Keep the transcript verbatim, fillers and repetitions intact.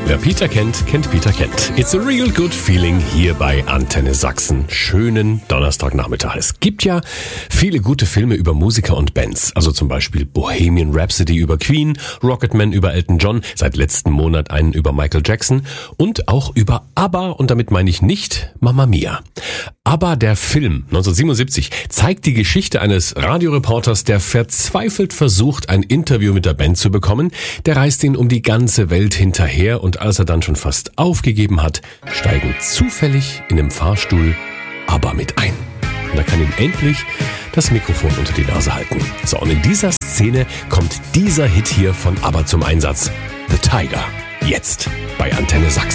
Wer Peter kennt, kennt Peter kennt. It's a real good feeling hier bei Antenne Sachsen. Schönen Donnerstagnachmittag. Es gibt ja viele gute Filme über Musiker und Bands. Also zum Beispiel Bohemian Rhapsody über Queen, Rocketman über Elton John, seit letzten Monat einen über Michael Jackson und auch über ABBA, und damit meine ich nicht Mamma Mia. ABBA, der Film neunzehnhundertsiebenundsiebzig, zeigt die Geschichte eines Radioreporters, der verzweifelt versucht, ein Interview mit der Band zu bekommen. Der reist ihn um die ganze Welt hinterher, und als er dann schon fast aufgegeben hat, steigen zufällig in dem Fahrstuhl ABBA mit ein. Und er kann ihm endlich das Mikrofon unter die Nase halten. So, und in dieser Szene kommt dieser Hit hier von ABBA zum Einsatz. The Tiger. Jetzt bei Antenne Sachsen.